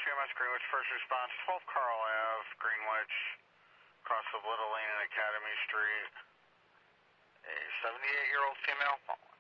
CMS Greenwich, first response, 12 Carl Ave, Greenwich, across of Little Lane and Academy Street. A 78-year-old female